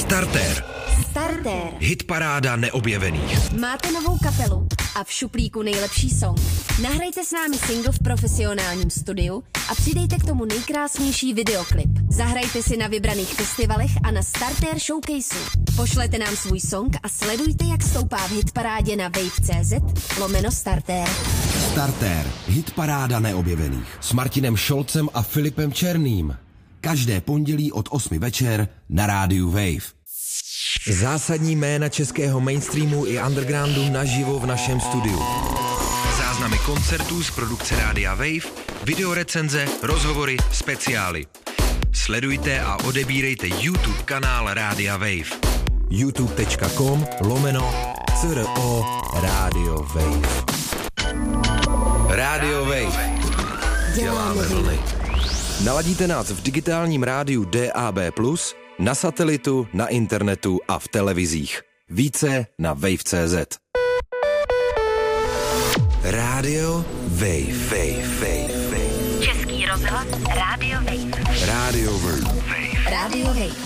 Startér. Hitparáda neobjevených. Máte novou kapelu a v šuplíku nejlepší song. Nahrajte s námi single v profesionálním studiu a přidejte k tomu nejkrásnější videoklip. Zahrajte si na vybraných festivalech a na Startér showcaseu. Pošlete nám svůj song a sledujte, jak stoupá v hitparádě na wave.cz/Startér. Startér. Hitparáda neobjevených. S Martinem Šolcem a Filipem Černým. Každé pondělí od 8 večer na rádiu Wave. Zásadní jména českého mainstreamu i undergroundu naživo v našem studiu. Záznamy koncertů z produkce rádia Wave, videorecenze, rozhovory, speciály. Sledujte a odebírejte YouTube kanál rádia Wave. youtube.com/CRO Radio Wave. Radio Wave. Děláme vlny. Naladíte nás v digitálním rádiu DAB+, na satelitu, na internetu a v televizích. Více na wave.cz. Rádio Wave. Český rozhlas Rádio Wave. Rádio Wave. Rádio Wave.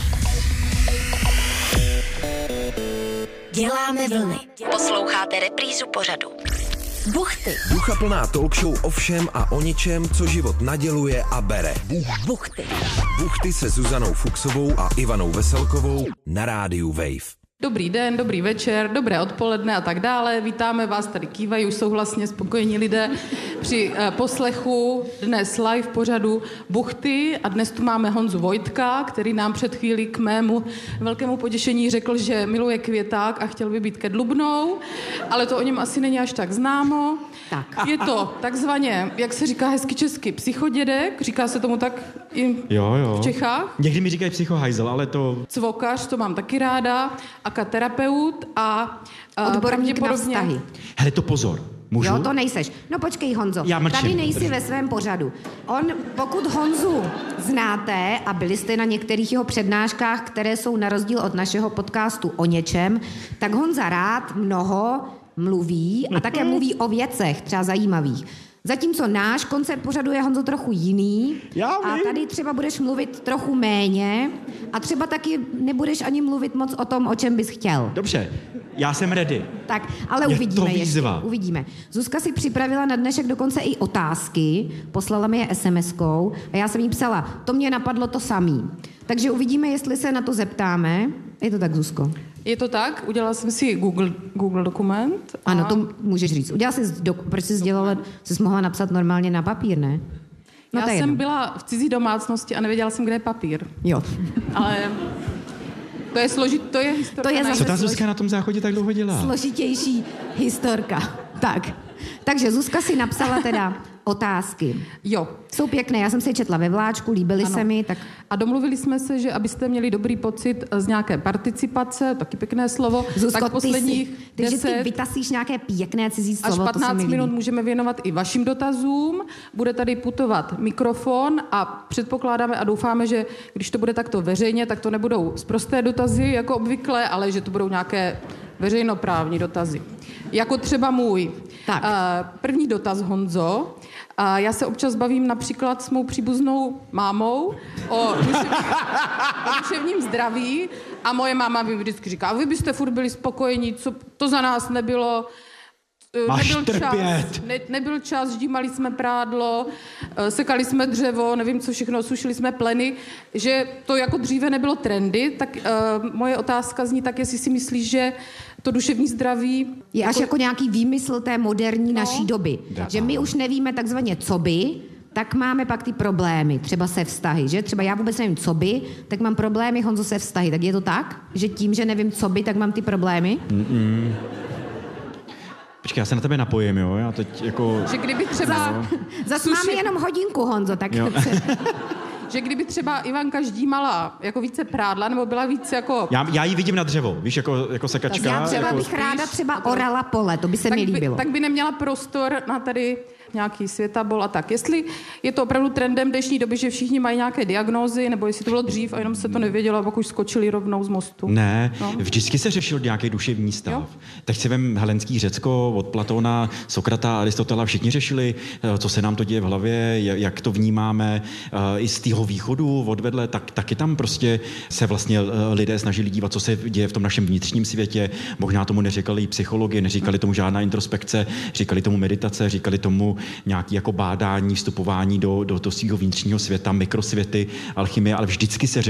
Děláme vlny. Posloucháte reprízu pořadu Buchty. Duchaplná talkshow o všem a o ničem, co život naděluje a bere. Buchty. Buchty se Zuzanou Fuchsovou a Ivanou Veselkovou na rádiu Wave. Dobrý den, dobrý večer, dobré odpoledne a tak dále. Vítáme vás, tady kývají, už jsou vlastně spokojení lidé při poslechu dnes live pořadu Buchty. A dnes tu máme Honzu Vojtka, který nám před chvílí k mému velkému potěšení řekl, že miluje květák a chtěl by být kedlubnou, ale to o něm asi není až tak známo. Tak. Je to takzvaně, jak se říká hezky česky, psychodědek, říká se tomu tak i v Čechách. Někdy mi říkají psychohajzel, ale to... Cvokař, to mám taky ráda, akaterapeut a odborník na vztahy. Hele, to pozor. Můžu? Jo, to nejseš. No počkej, Honzo, Já mlčím. tady nejsi ve svém pořadu. Pokud Honzu znáte a byli jste na některých jeho přednáškách, které jsou na rozdíl od našeho podcastu o něčem, tak Honza rád mnoho mluví a také mluví o věcech, třeba zajímavých. Zatímco náš koncept pořadu je, Honzo, trochu jiný. A tady třeba budeš mluvit trochu méně a třeba taky nebudeš ani mluvit moc o tom, o čem bys chtěl. Dobře, já jsem ready. Tak, ale Je uvidíme to výzva. ještě. Uvidíme. Zuzka si připravila na dnešek dokonce i otázky, poslala mi je SMS-kou a já jsem jí psala, to mě napadlo to samý. Takže uvidíme, jestli se na to zeptáme. Je to tak, Zuzko? Je to tak, udělala jsem si Google dokument. A... Ano, to můžeš říct. Udělala jsi, proč jsi dělala, jsi mohla napsat normálně na papír, ne? No, já jsem byla v cizí domácnosti a nevěděla jsem, kde je papír. Jo. Ale to je složitý, to je historka. To je zase Co ta Zuzka na tom záchodě tak dlouho dělá? Složitější historka. Tak. Takže Zuzka si napsala teda otázky. Jo. Jsou pěkné, já jsem si je četla ve vláčku, líbily se mi. Tak... A domluvili jsme se, že abyste měli dobrý pocit z nějaké participace, taky pěkné slovo, Zuzko, tak posledních ty vždycky vytasíš nějaké pěkné cizí slovo. až 15 minut můžeme věnovat i vašim dotazům. Bude tady putovat mikrofon a předpokládáme a doufáme, že když to bude takto veřejně, tak to nebudou sprosté dotazy jako obvykle, ale že to budou nějaké veřejnoprávní dotazy. Jako třeba můj. Tak. První dotaz, Honzo. Já se občas bavím například s mou příbuznou mámou o duševním zdraví a moje máma mi vždycky říká, vy byste furt byli spokojení, co to za nás nebylo. Nebyl čas, ždímali jsme prádlo, sekali jsme dřevo, nevím co všechno, sušili jsme pleny, že to jako dříve nebylo trendy, tak moje otázka zní tak, jestli si myslíš, že to duševní zdraví... Je až jako nějaký výmysl té moderní naší doby. Že my už nevíme takzvaně co by, tak máme pak ty problémy, třeba se vztahy, že? Třeba já vůbec nevím co by, tak mám problémy, Honzo, se vztahy. Tak je to tak? Že tím, že nevím co by, tak mám ty problémy? Počkej, já se na tebe napojím, jo? Já teď jako... Že kdyby třeba... Zas máme jenom hodinku, Honzo, tak... Že kdyby třeba Ivanka ždímala jako více prádla, nebo byla víc jako... Já ji vidím na dřevo, víš, jako sekačka. Já třeba jako... bych ráda třeba orala pole, to by se mi líbilo. Tak by neměla prostor na tady nějaký světabol a tak. Jestli je to opravdu trendem dnešní doby, že všichni mají nějaké diagnózy, nebo jestli to bylo dřív a jenom se to nevědělo a pak už skočili rovnou z mostu. Ne, vždycky se řešil nějaký duševní stav. Jo? Teď si vem helenský Řecko od Platóna, Sokrata, Aristotela, všichni řešili, co se nám to děje v hlavě, jak to vnímáme. I z tého východu odvedle, taky tam prostě se vlastně lidé snažili dívat, co se děje v tom našem vnitřním světě. Možná tomu neříkali i psychologie, neříkali tomu žádná introspekce, říkali tomu meditace, říkali tomu nějaký jako bádání, vstupování do svého vnitřního světa, mikrosvěty, alchymie, ale vždycky se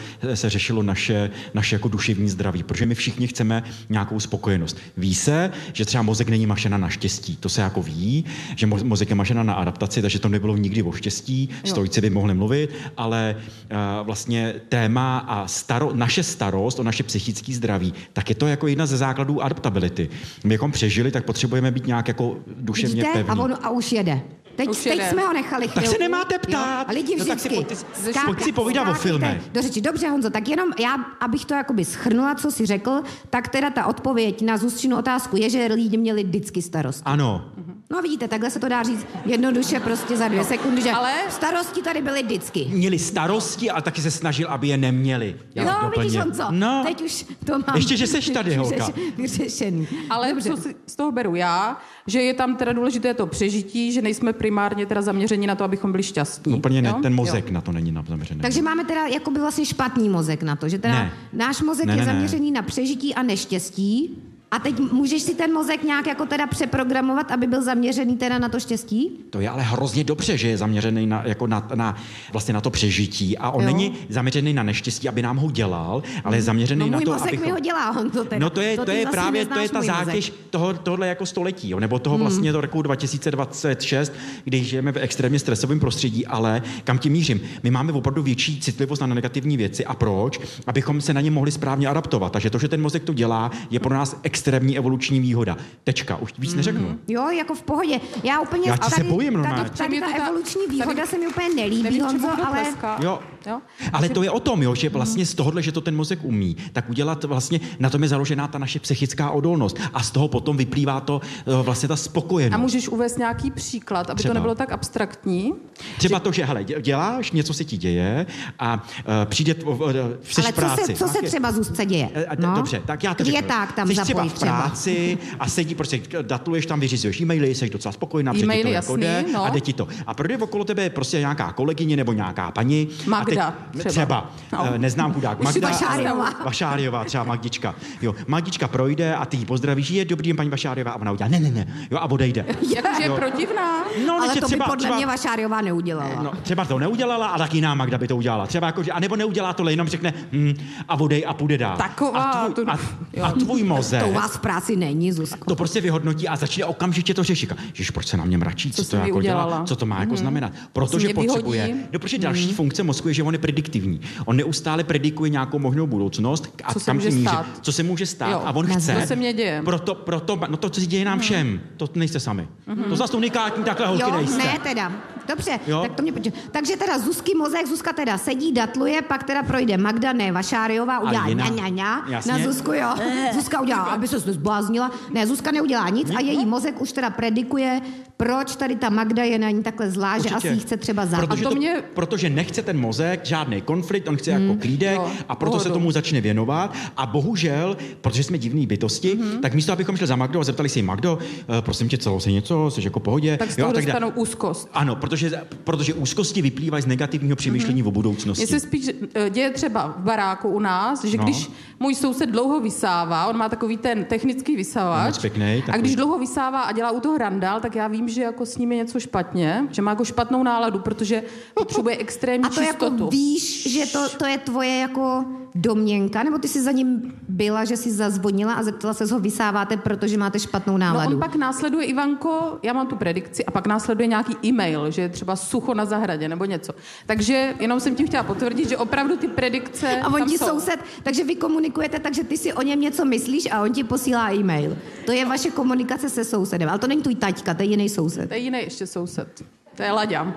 řešilo naše jako duševní zdraví, protože my všichni chceme nějakou spokojenost. Ví se, že třeba mozek není mašina na štěstí, to se jako ví, že mozek je mašina na adaptaci, takže to nebylo nikdy o štěstí, stoici by mohli mluvit, ale vlastně téma a naše starost o naše psychické zdraví, tak je to jako jedna ze základů adaptability. My jako přežili, tak potřebujeme být nějak jako duševně pevní. A už jede. Teď jsme ho nechali chvilku. Tak se nemáte ptát. A lidi vždycky pojď si povídat o filmech. Do řeči. Dobře, Honzo, tak jenom já, abych to jakoby shrnula, co jsi řekl, tak teda ta odpověď na Zuzčinu otázku je, že lidi měli vždycky starost. Ano. No vidíte, takhle se to dá říct jednoduše prostě za 2 sekundy, že starosti tady byly vždycky. Měli starosti, ale taky se snažil, aby je neměli. No, vidíš, Honzo, teď už to mám. Ještě, že seš tady, holka. Vyřešený. Ale co si z toho beru já, že je tam teda důležité to přežití, že nejsme primárně teda zaměření na to, abychom byli šťastní. Úplně ne, ten mozek na to není zaměřený. Takže máme teda jakoby vlastně špatný mozek na to, že teda náš mozek je zaměřený na přežití a neštěstí. A teď můžeš si ten mozek nějak jako teda přeprogramovat, aby byl zaměřený teda na to štěstí? To je ale hrozně dobře, že je zaměřený vlastně na to přežití a on není zaměřený na neštěstí, aby nám ho dělal, ale je zaměřený na to, můj mozek mi ho dělá, on to teda. No to je právě ta zátěž tohle jako století, nebo toho vlastně do roku 2026, když žijeme v extrémně stresovém prostředí, ale kam tím mířím? My máme opravdu větší citlivost na negativní věci a proč? Abychom se na ně mohli správně adaptovat. Takže to, že ten mozek to dělá, je pro nás extrémní evoluční výhoda. Tečka, už víc neřeknu. Jo, jako v pohodě. Já úplně já se bojím normálně. Tady ta evoluční výhoda se mi úplně nelíbí, Honzo, ale... Jo. Ale to je o tom, že vlastně z tohohle, že to ten mozek umí, tak udělat vlastně, na tom je založená ta naše psychická odolnost a z toho potom vyplývá to vlastně ta spokojenost. A můžeš uvést nějaký příklad, aby to nebylo tak abstraktní? Třeba to, že hele, děláš, něco se ti děje a přijde v práci. Co se třeba Zuzce děje? Dobře, tak já to řeknu. Tam v práci a sedí, prostě datluješ tam, vyřizuješ e-maily, jsi docela spokojená, e-maily, to jako jde a jde ti to. A projde okolo tebe prostě nějaká kolegyně nebo nějaká paní. Magda třeba. Neznám chudák. Magda Vašáriová, třeba Magdička. Jo, Magdička projde a ty ji pozdravíš, je dobrý den, paní Vašáriová, a ona udělá ne. Jo, a odejde. Jakože je protivná. No, ale to by podle mě Vašáriová neudělala. No, třeba to neudělala a tak jiná Magda by to udělala. Třeba jako, anebo neudělá tohle, jenom řekne a odej a půjde dál. Taková. A tvůj mozek. To u vás v práci není, Zuzko. To prostě vyhodnotí a začne okamžitě to řešit. Ježiš, proč se na mě mračí? Co to jako dělá? Co to má jako znamenat? Protože potřebuje. Protože další funkce mozku je, že on je prediktivní. On neustále predikuje nějakou možnou budoucnost a co se může stát. Jo, a on chce. Co se mě děje. Proto to, co se děje nám všem. To nejste sami. To zase unikátní takhle holky nejste. Ne teda. Dobře, tak to mě počkej. Takže teda Zuzka teda sedí, datluje, pak teda projde Magda, Vašáriová, udělá ňa na Zuzku, jo. Zuzka udělá, aby se zbláznila. Ne, Zuzka neudělá nic a její mozek už teda predikuje, proč tady ta Magda je na ní takhle zlá, že asi jí chce třeba zabít. Protože nechce ten mozek žádný konflikt, on chce jako klídek a proto se tomu začne věnovat a bohužel, protože jsme divný bytosti, tak místo abychom šli za Magdou a zeptali se jí, Magdo, prosím tě, celo se něco, jsi jako v pohodě. Tak z toho dostanou úzkost. Ano, protože úzkosti vyplývají z negativního přemýšlení o budoucnosti. Mně se spíš děje třeba v baráku u nás, že když můj soused dlouho vysává, on má takový ten technický vysávač, a když dlouho vysává a dělá u toho randál, tak já vím, že jako s ním je něco špatně, že má jako špatnou náladu, protože potřebuje extrémní čistotu. A to jako víš, že to je tvoje jako domněnka, nebo ty jsi za ním byla, že jsi zazvonila a zeptala se, ho vysáváte, protože máte špatnou náladu? No on pak následuje, Ivanko, já mám tu predikci, a pak následuje nějaký e-mail, že je třeba sucho na zahradě nebo něco. Takže jenom jsem tím chtěla potvrdit, že opravdu ty predikce a on ti soused, takže vy komunikujete tak, že ty si o něm něco myslíš a on ti posílá e-mail. To je vaše komunikace se sousedem, ale to není tvůj taťka, to je jiný soused. To je jiný ještě soused. To je Láďa.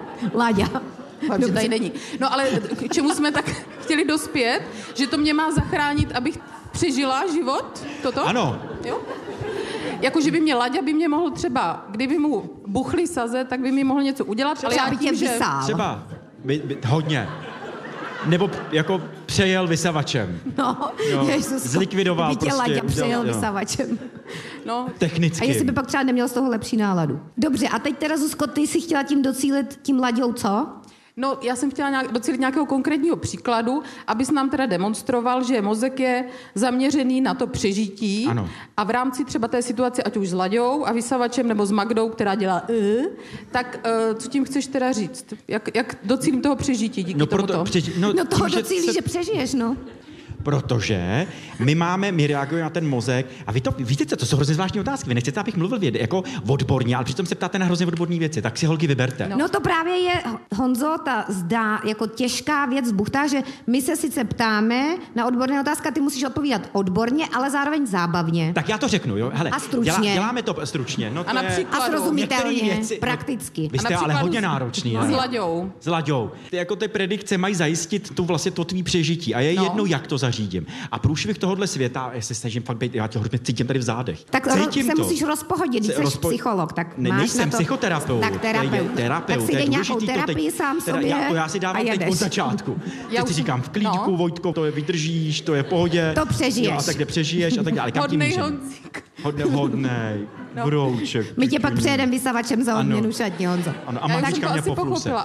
Dobře. Tady není. No ale k čemu jsme tak chtěli dospět, že to mě má zachránit, abych přežila život? Toto? Ano. Jo? Jako, že by mě Laďa by mě mohl třeba, kdyby mu buchly saze, tak by mi mohl něco udělat, ale já tím, že... Třeba hodně. Nebo jako přejel vysavačem. No, Ježisko, zlikvidoval prostě. Laďa přejel vysavačem. No. Technicky. A jestli by pak třeba neměl z toho lepší náladu. Dobře, a teď teda, Zuzko, ty jsi chtěla tím docílit tím Laďou, co? No, já jsem chtěla docílit nějakého konkrétního příkladu, abys nám teda demonstroval, že mozek je zaměřený na to přežití. Ano. A v rámci třeba té situace, ať už s Laďou a vysavačem, nebo s Magdou, která dělá tak co tím chceš teda říct? Jak docílím toho přežití díky tomuto? No toho docílíš, že přežiješ, no. Protože my reagujeme na ten mozek a víte, to jsou hrozně zvláštní otázky. Vy nechcete, abych mluvil jako odborně, ale přitom se ptáte na hrozně odborné věci, tak si holky vyberte. No to právě je, Honzo, ta zdá jako těžká věc z buchta, že my se sice ptáme na odborné otázky, ty musíš odpovídat odborně, ale zároveň zábavně. Tak já to řeknu, jo. Hele, a stručně. Děláme to stručně. No to a srozumitelně, prakticky. Vy jste ale hodně náročný. S Laďou. Jako ty predikce mají zajistit to vlastně to tvý přežití a je jedno, jak to zařídím. A průšvih tohohle světa, já se snažím fakt být, já tě hodně cítím tady v zádech. Tak se musíš rozpohodit, když jsi psycholog, tak máš nejsem na to... psychoterapeut. Tak terapeut. Tak si dej nějakou terapii sám sobě já si dávám teď od začátku. Teď si říkám v klídku, Vojtko, to je vydržíš, to je v pohodě. To přežiješ. Jo, a tak kde přežiješ a tak dále. Hodnej Honzík. Hodnej, brouček. My tě pak přejedem vysavačem za odměnu šatní, Honzo. Ano, a Magdička mě pofluse.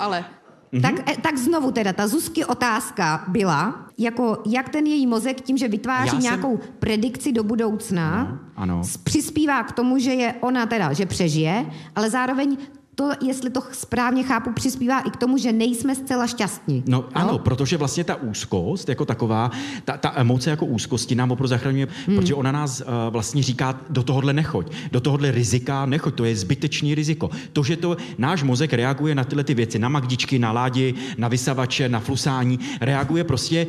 Tak znovu teda, ta Zuzky otázka byla, jako jak ten její mozek tím, že vytváří nějakou predikci do budoucna, přispívá k tomu, že je ona teda, že přežije, ale zároveň to, jestli to správně chápu, přispívá i k tomu, že nejsme zcela šťastní. No ano, protože vlastně ta úzkost jako taková, ta emoce jako úzkosti nám opravdu zachraňuje, protože ona nás vlastně říká, do tohohle nechoď, do tohohle rizika nechoď, to je zbytečný riziko. To, že to náš mozek reaguje na tyhle ty věci, na Magdičky, na Ládi, na vysavače, na flusání, reaguje prostě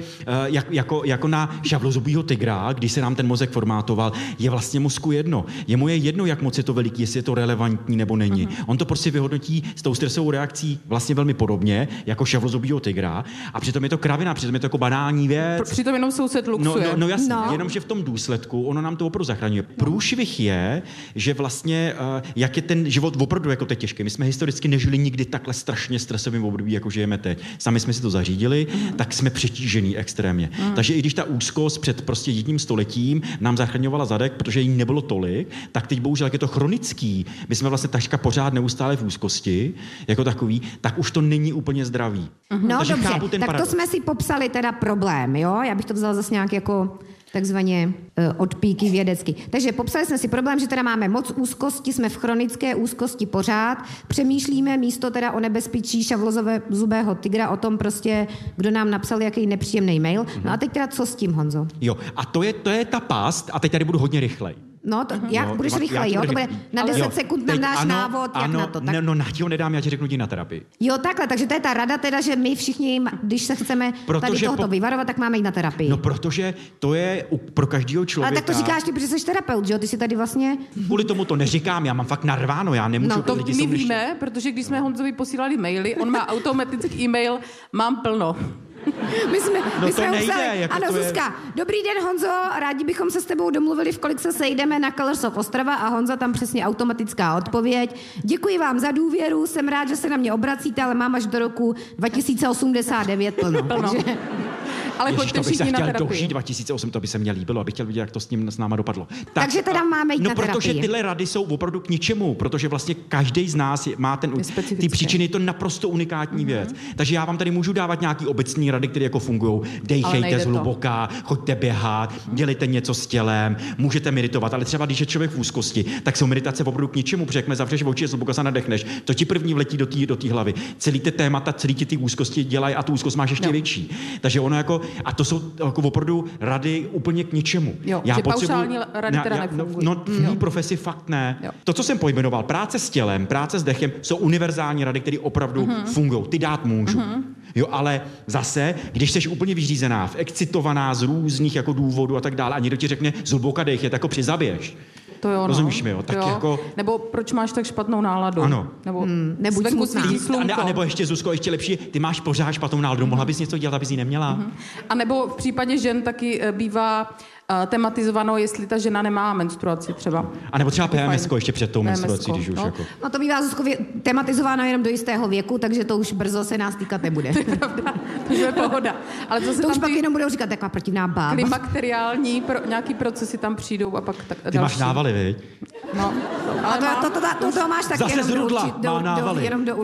jako na šavlozubýho tygra, když se nám ten mozek formátoval, je vlastně mozku jedno. Jemu je jedno, jak moc je to veliký, jestli je to relevantní nebo není. On to prostě vyhodnotí s tou stresovou reakcí vlastně velmi podobně, jako šavlozubýho tygra, a přitom je to kravina, přitom je to jako banální věc. Přitom jenom soused luxuje. No jasně, jenomže v tom důsledku ono nám to opravdu zachraňuje. Průšvih je, že vlastně, jak je ten život opravdu jako teď těžký. My jsme historicky nežili nikdy takhle strašně stresovým období, jako žijeme teď. Sami jsme si to zařídili, tak jsme přetížený extrémně. Takže i když ta úzkost před prostě 1 stoletím nám zachraňovala zadek, protože jí nebylo tolik, tak teď bohužel, jak je to chronický, my jsme vlastně takřka pořád neustále v úzkosti, jako takový, tak už to není úplně zdravý. No dobře, tak to jsme si popsali teda problém, jo? Já bych to vzala zase nějak jako takzvaně odpíky vědecky. Takže popsali jsme si problém, že teda máme moc úzkosti, jsme v chronické úzkosti pořád, přemýšlíme místo teda o nebezpečí šavlozubého tygra, o tom prostě, kdo nám napsal jaký nepříjemný mail. No a teď teda co s tím, Honzo? Jo, a to je ta past, a teď tady budu hodně rychlej. No, budeš rychlej, jo? To bude na 10 sekund nám dáš návod, jak na to. Tak... No, na ti ho nedám, já ti řeknu jdi na terapii. Jo, takhle, takže to je ta rada teda, že my všichni, když se chceme tady tohoto vyvarovat, tak máme jít na terapii. No, protože to je pro každého člověka. Ale tak to říkáš ty, protože jsi terapeut, že jo? Ty si tady vlastně... Kvůli tomu to neříkám, já mám fakt narváno, já nemůžu... No, to my víme, protože když jsme Honzovi posílali maily, on má automatický e-mail, mám plno. My jsme nejde, jako ano, Zuzka, dobrý den, Honzo, rádi bychom se s tebou domluvili, v kolik se sejdeme na Colors of Ostrava, a Honza tam přesně automatická odpověď. Děkuji vám za důvěru, jsem rád, že se na mě obracíte, ale mám až do roku 2089 plno. Takže... Ale pojďte všichni na terapii. Dožít 2008, to by se mně líbilo, abych chtěl vidět, jak to s náma dopadlo. Takže teda máme jít na terapii. Protože tyhle rady jsou opravdu k ničemu, protože vlastně každý z nás má ty příčiny, je to naprosto unikátní věc. Takže já vám tady můžu dávat nějaký obecní rady, které jako fungují. Dejchejte zhluboka, choďte běhat, dělejte něco s tělem, můžete meditovat, ale třeba když je člověk v úzkosti, tak jsou meditace opravdu k ničemu, protože jak zavřeš oči, zhluboka se nadechneš, to ti první vletí do té hlavy. Celý ty témata, celý ty úzkosti dělají a tu úzkost máš ještě větší. Takže ono jako, a to jsou jako opravdu rady úplně k ničemu. Jo, já paušální rady teda nefungují. No, v mý profesi fakt ne. Jo. To, co jsem pojmenoval, práce s tělem, práce s dechem, jsou univerzální rady, které opravdu fungují. Ty dát můžu. Jo, ale zase, když jsi úplně vyřízená, excitovaná z různých jako důvodů a tak dále, a někdo ti řekne, zhluboka dejch, tak ho přizaběž. To jo, no. Rozumíš mi, jo? Tak jo. Jako... Nebo proč máš tak špatnou náladu? Ano. Nebo nebuď smutná. A nebo ještě, Zuzko, ještě lepší, ty máš pořád špatnou náladu, mohla bys něco dělat, abys ji neměla? A nebo v případě žen taky bývá tematizovanou, jestli ta žena nemá menstruaci třeba. A nebo třeba PMS-ko ještě před tou menstruací, když už jako... No to bývá tematizováno jenom do jistého věku, takže to už brzo se nás týkat nebude. To je pravda, to je pohoda. Ale to už pak jenom budou říkat taková protivná bába. Klimakteriální, nějaký procesy tam přijdou a pak tak další. Ty máš návaly, viď? No. Ale to máš tak zase jenom do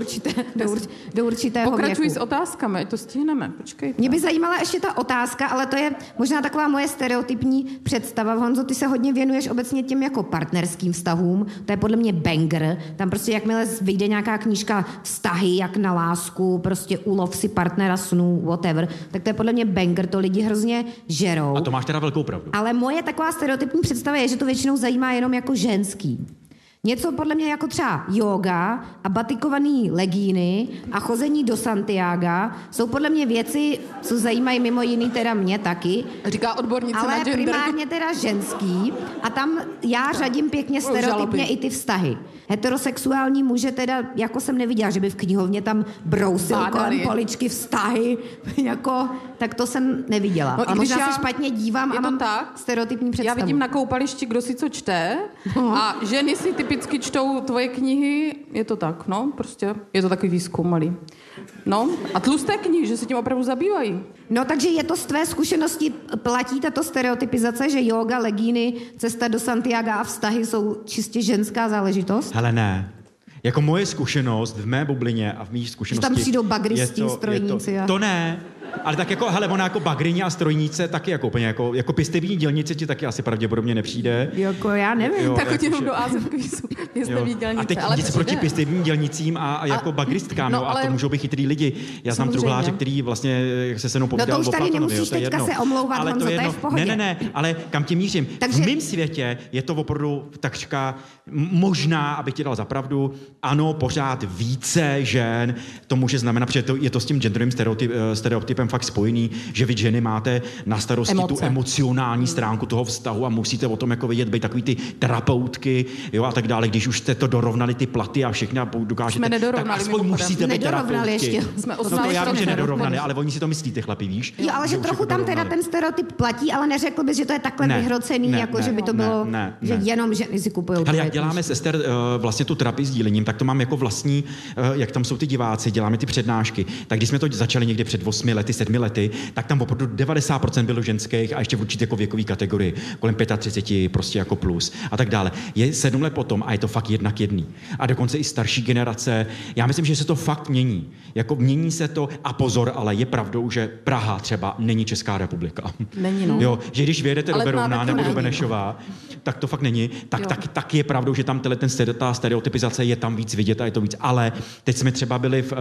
určitého Pokračuj věku. S otázkami, ať to stihneme. Počkej. Mě by zajímala ještě ta otázka, ale to je možná taková moje stereotypní představa. Honzo, ty se hodně věnuješ obecně těm jako partnerským vztahům. To je podle mě banger. Tam prostě jakmile vyjde nějaká knížka Vztahy, jak na lásku, prostě ulov si partnera snů, whatever, tak to je podle mě banger, to lidi hrozně žerou. A to máš teda velkou pravdu. Ale moje taková stereotypní představa je, že to většinou zajímá jenom jako ženský. Něco podle mě jako třeba yoga a batikovaný legíny a chození do Santiaga jsou podle mě věci, co zajímají mimo jiný teda mě taky. Říká odbornice ale na gender. primárně teda ženský a tam já řadím pěkně stereotypně i ty vztahy. Heterosexuální muže teda, jako jsem neviděla, že by v knihovně tam brousil kolem poličky vztahy, jako, tak to jsem neviděla. No, a možná se špatně dívám a mám tak, stereotypní představu. Já vidím na koupališti, kdo si co čte a ženy si typicky čtou tvoje knihy, je to tak, no, prostě je to takový výzkum malý. No, a tlusté knihy, že se tím opravdu zabývají. No, takže je to z tvé zkušenosti, platí tato stereotypizace, že yoga, legíny, cesta do Santiaga a vztahy jsou čistě ženská záležitost? Hele, ne. Jako moje zkušenost v mé bublině a v mých zkušenosti... Že tam přijdou bagristi, strojníci. To ne, ale tak jako, hele, ona jako bagrině a strojníce taky jako úplně jako pěstební dělnice ti taky asi pravděpodobně nepřijde. Jako já nevím. Jo, tak chodí jenom do AZ-kvízu pěstební dělnice. A teď ale nic proti pěstebním dělnicím a jako bagristkám, no, ale... a to můžou být chytrý lidi. Já znám truhláře, který vlastně, jak se mnou povídal o Platonovi. No to už tady nemusíš teďka se omlouvat, ale Honzo, to je v pohodě. Ne, ale kam tím mířím? Takže... V mém světě je to opravdu takřka možná, abych ti dal za pravdu, ano, pořád více žen, to může znamenat, protože je to s tím genderovým stereotypem fakt spojený, že vy ženy máte na starosti tu emocionální stránku toho vztahu a musíte o tom jako vědět, být takový ty terapeutky, jo, a tak dále. Když už jste to dorovnali ty platy a všechny a dokážete, tak aspoň musíte být terapeutky. No to já vím, že nedorovnali, ale oni si to myslí, ty chlapi, víš? Jo, ale že trochu tam teda ten stereotyp platí, ale neřekl bys, že to je takhle vyhrocený, jako že by to bylo, že jenom ženy si kupujou. Ale jak děláme s Ester vlastně tu terapii sdílením, tak to mám jako vlastní, jak tam jsou ty diváci, děláme ty přednášky. Tak když jsme to začali někdy před 8 lety, 7 lety, tak tam opravdu 90% bylo ženských a ještě v určitě jako věkový kategorii, kolem 35 prostě jako plus a tak dále. Je 7 let potom a je to fakt jednak jedný. A dokonce i starší generace. Já myslím, že se to fakt mění. Jako mění se to a pozor, ale je pravdou, že Praha třeba není Česká republika. Není, no. Jo, že když vyjedete do Berouna nebo do Benešova, tak to fakt není. Tak je pravdou, že tam ta stereotypizace je tam víc vidět a je to víc. Ale teď jsme třeba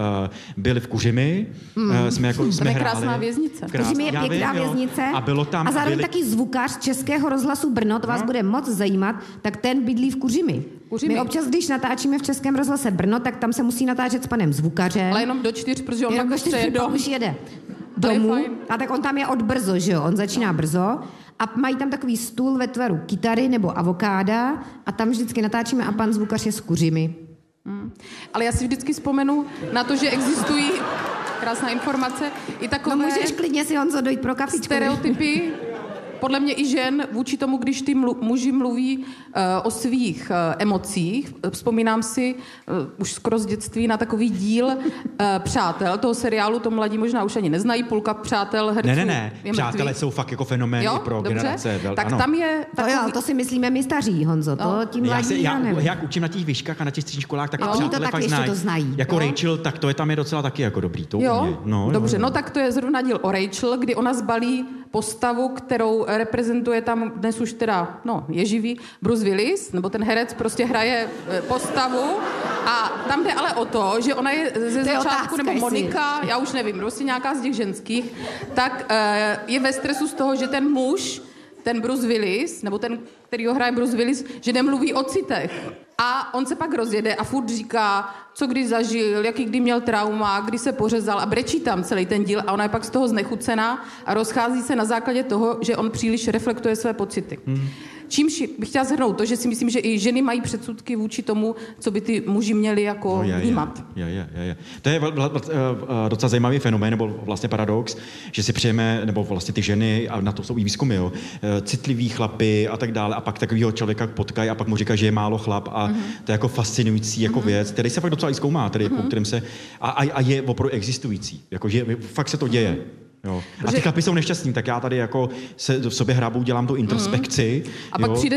byli v Kuřimi, jsme hráli. Krásná věznice. Kuřimi je pěkná věznice. A bylo tam a zároveň taky zvukař Českého rozhlasu Brno, to vás bude moc zajímat, tak ten bydlí v Kuřimi. My občas, když natáčíme v Českém rozhlase Brno, tak tam se musí natáčet s panem zvukařem. Ale jenom do 4, protože on už jede domů. A tak on tam je od brzo, že jo? On začíná brzo. A mají tam takový stůl ve tvaru kytary nebo avokáda a tam vždycky natáčíme a pan zvukař je s Kuřimi. Ale já si vždycky vzpomenu na to, že existují krásná informace i takové... No můžeš klidně si, Honzo, dojít pro kafičku. Stereotypy, podle mě i žen, vůči tomu, když ty muži mluví o svých emocích. Vzpomínám si už skoro z dětství na takový díl Přátel, toho seriálu, to mladí možná už ani neznají, půlka přátel herců. Ne, Přátelé jsou fakt jako fenomény pro generace. Tak ano. Tam je takový... To si myslíme my staří, Honzo, to tím mladí já učím na těch výškách a na těch středních školách, tak oni to taky ještě to znají. Jako Rachel, tak to je tam je docela taky jako dobrý. To dobře, no tak to je zrovna díl o Rachel, kdy ona zbalí postavu, kterou reprezentuje tam dnes už teda, je živý, Bruce Willis, nebo ten herec prostě hraje postavu a tam jde ale o to, že ona je ze začátku, nebo Monika, já už nevím, prostě nějaká z těch ženských, tak je ve stresu z toho, že ten muž, ten Bruce Willis, nebo ten, který ho hraje Bruce Willis, že nemluví o citech. A on se pak rozjede a furt říká, co kdy zažil, jaký kdy měl trauma, kdy se pořezal a brečí tam celý ten díl a ona je pak z toho znechucená a rozchází se na základě toho, že on příliš reflektuje své pocity. Čímž bych chtěla shrnout to, že si myslím, že i ženy mají předsudky vůči tomu, co by ty muži měli jako vnímat. Je. To je docela zajímavý fenomén, nebo vlastně paradox, že si přejeme, nebo vlastně ty ženy, a na to jsou i výzkumy, citlivý chlapy a tak dále, a pak takovýho člověka potkají a pak mu říká, že je málo chlap a to je jako fascinující jako věc, který se fakt docela i zkoumá, který po kterém se a je opravdu existující, jakože fakt se to děje. Jo. A ty chlapi jsou nešťastní, tak já tady jako se v sobě hrabu, dělám tu introspekci. A pak přijde